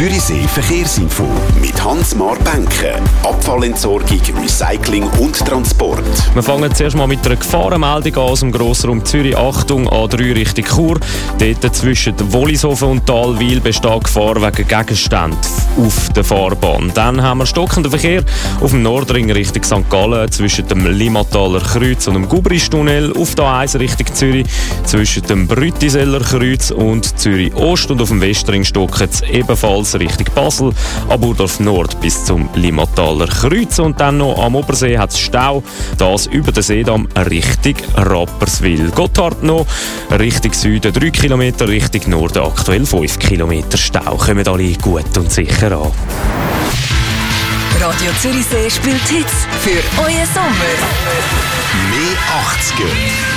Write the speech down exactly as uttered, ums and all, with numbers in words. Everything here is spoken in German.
Zürichsee Verkehrsinfo mit Hans-Mar Benke. Abfallentsorgung, Recycling und Transport. Wir fangen zuerst mal mit einer Gefahrenmeldung an aus dem Grossraum Zürich. Achtung, A drei Richtung Chur. Dort zwischen Wollishofen und Talwil besteht Gefahr wegen Gegenständen auf der Fahrbahn. Dann haben wir stockenden Verkehr auf dem Nordring Richtung Sankt Gallen zwischen dem Limmataler Kreuz und dem Gubristunnel. Auf der A eins Richtung Zürich zwischen dem Brütiseller Kreuz und Zürich Ost. Und auf dem Westring stocken es ebenfalls Richtung Basel, ab Burdorf Nord bis zum Limmataler Kreuz. Und dann noch am Obersee hat es Stau, das über den Seedamm Richtung Rapperswil. Gotthard noch Richtung Süden drei Kilometer, Richtung Norden aktuell fünf Kilometer Stau. Kommen alle gut und sicher an. Radio Zürichsee spielt Hits für euren Sommer. Mehr achtziger.